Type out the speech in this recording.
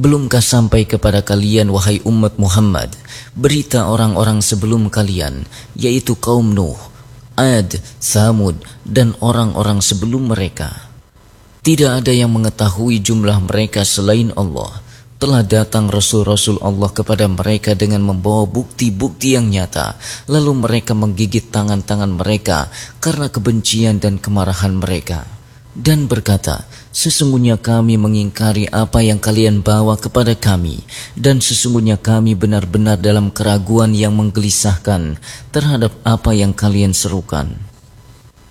Belumkah sampai kepada kalian wahai umat Muhammad berita orang-orang sebelum kalian, yaitu kaum Nuh, Ad, Thamud, dan orang-orang sebelum mereka. Tidak ada yang mengetahui jumlah mereka selain Allah. Telah datang Rasul-Rasul Allah kepada mereka dengan membawa bukti-bukti yang nyata. Lalu mereka menggigit tangan-tangan mereka karena kebencian dan kemarahan mereka. Dan berkata, sesungguhnya kami mengingkari apa yang kalian bawa kepada kami. Dan sesungguhnya kami benar-benar dalam keraguan yang menggelisahkan terhadap apa yang kalian serukan.